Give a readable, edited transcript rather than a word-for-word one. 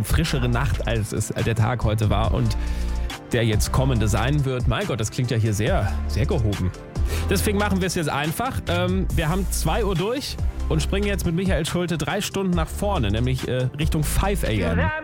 bisschen frischere Nacht, als es der Tag heute war und der jetzt kommende sein wird. Mein Gott, das klingt ja hier sehr, sehr gehoben. Deswegen machen wir es jetzt einfach. Wir haben 2 Uhr durch und springen jetzt mit Michael Schulte 3 Stunden nach vorne, nämlich Richtung 5 a.m.